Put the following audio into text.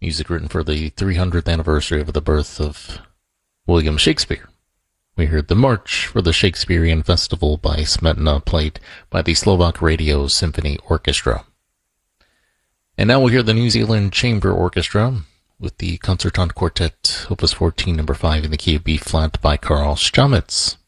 music written for the 300th anniversary of the birth of William Shakespeare. We heard the March for the Shakespearean Festival by Smetana, played by the Slovak Radio Symphony Orchestra. And now we'll hear the New Zealand Chamber Orchestra with the Concertante Quartet, Opus 14, number 5 in the key of B-flat by Karl Stamitz.